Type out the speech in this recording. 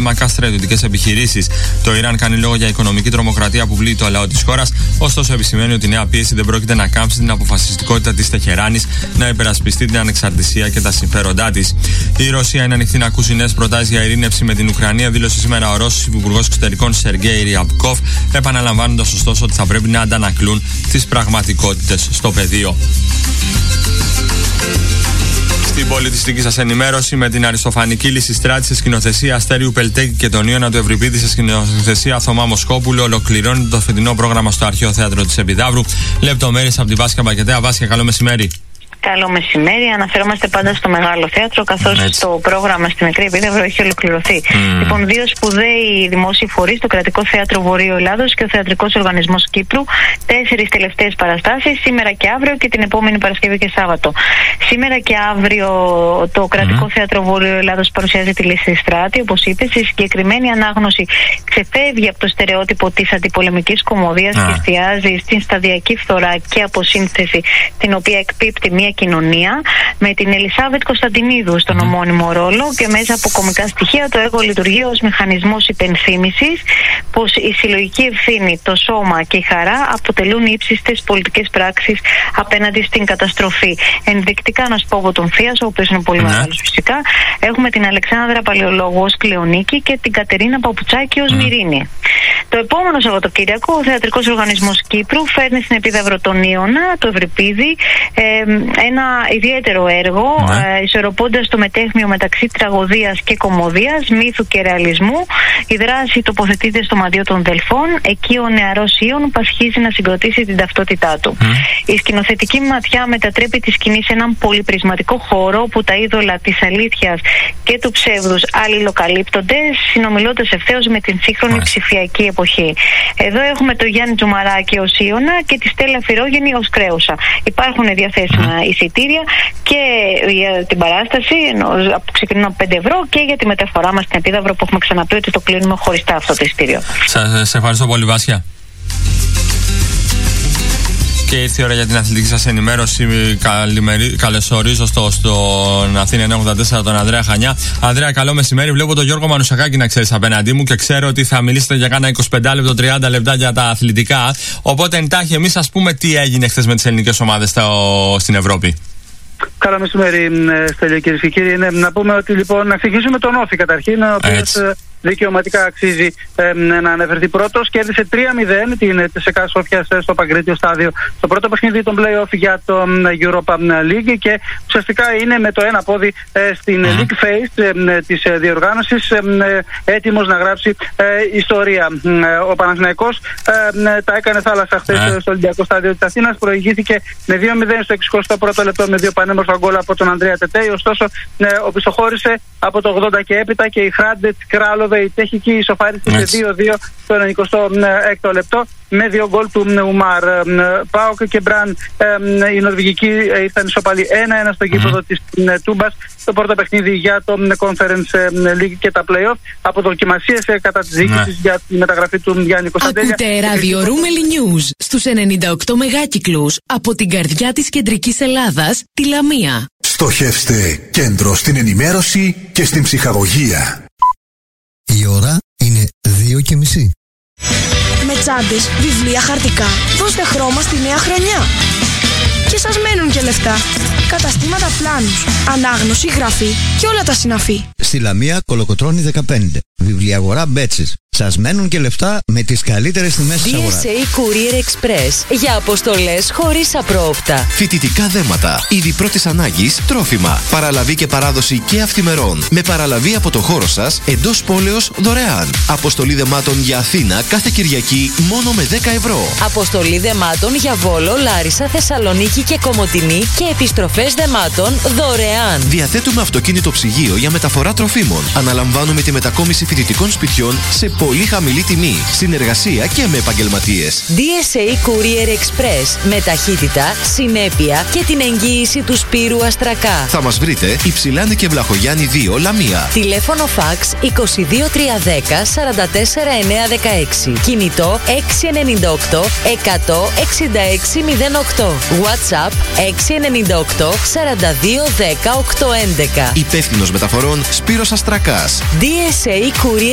κλίμακα στρατιωτικές επιχειρήσεις. Το Ιράν κάνει λόγο για οικονομική τρομοκρατία που πλήττει το λαό της χώρας, ωστόσο επισημαίνει ότι η νέα πίεση δεν πρόκειται να κάμψει την αποφασιστικότητα της Τεχεράνης να υπερασπιστεί την ανεξαρτησία και τα συμφέροντά της. Η Ρωσία είναι ανοιχτή να ακούσει νέες προτάσεις για ειρήνευση με την Ουκρανία, δήλωσε σήμερα ο Ρώσος Υπουργός Εξωτερικών Σεργέη Ριαμπκόφ, επαναλαμβάνοντας ωστόσο ότι θα πρέπει να αντανακλούν τις πραγματικότητες στο πεδίο. Στην πολιτιστική σας ενημέρωση, με την αριστοφανική Λυσιστράτη σε σκηνοθεσία Αστέριου Πελτέκη και τον Ιώνα του Ευρυπίδη σε σκηνοθεσία Θωμά Μοσκόπουλου, ολοκληρώνεται το φετινό πρόγραμμα στο Αρχαίο Θέατρο της Επιδαύρου. Λεπτομέρειες από τη Βάσια Μπακετέα. Βάσια, καλό μεσημέρι. Καλό μεσημέρι. Αναφερόμαστε πάντα στο Μεγάλο Θέατρο, καθώς το πρόγραμμα στην Μικρή Επίδαυρο έχει ολοκληρωθεί. Λοιπόν, δύο σπουδαίοι δημόσιοι φορείς, το Κρατικό Θέατρο Βορείου Ελλάδος και ο Θεατρικός Οργανισμός Κύπρου, 4 τελευταίες παραστάσεις, σήμερα και αύριο και την επόμενη Παρασκευή και Σάββατο. Σήμερα και αύριο το Κρατικό Θέατρο Βορείου Ελλάδος παρουσιάζει τη Λυσιστράτη, όπως είπες. Η συγκεκριμένη ανάγνωση ξεφεύγει από το στερεότυπο της αντιπολεμικής κωμωδίας και εστιάζει στην σταδιακή φθορά και αποσύνθεση την οποία εκπίπτει μια κοινωνία, με την Ελισάβετ Κωνσταντινίδου στον ομώνυμο ρόλο, και μέσα από κωμικά στοιχεία το έργο λειτουργεί ως μηχανισμός υπενθύμησης πως η συλλογική ευθύνη, το σώμα και η χαρά αποτελούν ύψιστες πολιτικές πράξεις απέναντι στην καταστροφή. Ενδεικτικά να σου πω από τον Θίασο, ο οποίος είναι πολύ μεγάλος φυσικά, έχουμε την Αλεξάνδρα Παλαιολόγου ως Κλεονίκη και την Κατερίνα Παπουτσάκη ως Μυρίνη. Το επόμενο Σαββατοκύριακο ο Θεατρικός Οργανισμός Κύπρου φέρνει στην Επίδαυρο τον Ιώνα, το Ευρυπίδη, ένα ιδιαίτερο έργο, ισορροπώντας το μετέχμιο μεταξύ τραγωδίας και κωμωδίας, μύθου και ρεαλισμού. Η δράση τοποθετείται στο μαντίο των Δελφών, εκεί ο νεαρός Ιων πασχίζει να συγκροτήσει την ταυτότητά του. Η σκηνοθετική ματιά μετατρέπει τη σκηνή σε έναν πολυπρισματικό χώρο που τα είδωλα της αλήθειας και του ψεύδους αλληλοκαλύπτονται, συνομιλώντας ευθέως με την σύγχρονη ψηφιακή εποχή. Εδώ έχουμε το Γιάννη Τζουμαράκη ως Ιωνα και τη Στέλλα Φυρόγενη ως Κρέουσα. Υπάρχουν διαθέσιμα εισιτήρια και για την παράσταση, που ξεκινούν από 5 ευρώ, και για τη μεταφορά μας στην Επίδαυρο, που έχουμε ξαναπεί ότι το κλείνουμε χωριστά αυτό το εισιτήριο. Σας ευχαριστώ πολύ, Βάσια. Και ήρθε η ώρα για την αθλητική σας ενημέρωση. Καλωσορίζω στον Αθήνα 984 τον Ανδρέα Χανιά. Ανδρέα, καλό μεσημέρι. Βλέπω τον Γιώργο Μανουσακάκη να ξέρεις απέναντί μου και ξέρω ότι θα μιλήσετε για κάνα 25 λεπτό, 30 λεπτά για τα αθλητικά. Οπότε εντάχει, εμείς ας πούμε τι έγινε χθες με τις ελληνικές ομάδες στην Ευρώπη. Καλό μεσημέρι, Στέλιο, κυρίες και κύριοι. Να πούμε ότι λοιπόν να ξεκινήσουμε τον Όφη καταρχήν, ο οποίος δικαιωματικά αξίζει να αναφερθεί πρώτος. Κέρδισε 3-0 την ΤΣΚΑ Σόφιας στο Παγκρίτιο Στάδιο στο πρώτο παιχνίδι των play-off για το Europa League, και ουσιαστικά είναι με το ένα πόδι στην League Phase της διοργάνωσης, έτοιμος να γράψει ιστορία. Ο Παναθηναϊκός τα έκανε θάλασσα χθες στο Ολυμπιακό Στάδιο της Αθήνας. Προηγήθηκε με 2-0 στο 61ο λεπτό με δύο πανέμορφα γκολ από τον Ανδρέα Τετέι. Ωστόσο, οπισθοχώρησε από το 80 και έπειτα και η Χράντετ Κράλοβε, η τεχνική, ισοφάρισε σε 2-2 το 96ο λεπτό με 2 γκολ του Ουμάρ. Πάοκ και Μπραν, οι Νορβηγικοί, ήρθαν ισοπαλοί 1-1 στο γήπεδο της Τούμπας στο πρώτο παιχνίδι για το Conference League και τα play-off. Αποδοκιμασίες κατά της διοίκησης για τη μεταγραφή του Γιάννη Κωνσταντέλια. Ακούτε ράδιο Ρούμελι News στους 98 μεγάκυκλους από την καρδιά της κεντρικής Ελλάδας, τη Λαμία. Στοχεύστε κέντρο στην ενημέρωση και στην ψυχαγωγία. Η ώρα είναι 2:30. Με τσάντες, βιβλία, χαρτικά, δώστε χρώμα στη νέα χρονιά. Και σας μένουν και λεφτά. Καταστήματα Πλάνους, ανάγνωση, γραφή και όλα τα συναφή. Στη Λαμία Κολοκοτρώνη 15. Βιβλιαγορά Μπέτσης. Σας μένουν και λεφτά με τις καλύτερες τιμές της αγοράς. DSA Courier Express για αποστολές χωρίς απρόοπτα. Φοιτητικά δέματα, είδη πρώτης ανάγκης, τρόφιμα, παραλαβή και παράδοση και αυθημερών. Με παραλαβή από το χώρο σας, εντός πόλεως δωρεάν. Αποστολή δεμάτων για Αθήνα κάθε Κυριακή μόνο με 10 ευρώ. Αποστολή δεμάτων για Βόλο, Λάρισα, Θεσσαλονίκη και Κομοτηνή και επιστροφές δεμάτων δωρεάν. Διαθέτουμε αυτοκίνητο ψυγείο για μεταφορά τροφίμων. Αναλαμβάνουμε τη μετακόμιση φοιτητικών σπιτιών σε πολύ χαμηλή τιμή, συνεργασία και με επαγγελματίες. DSA Courier Express με ταχύτητα, συνέπεια και την εγγύηση του Σπύρου Αστρακά. Θα μας βρείτε Υψηλάνη και Βλαχογιάννη 2 Λαμία. Τηλέφωνο φαξ 22310 44916. Κινητό 698 166 08. WhatsApp 698 42 10 811. Υπεύθυνος μεταφορών Σπύρος Αστρακάς. DSA Courier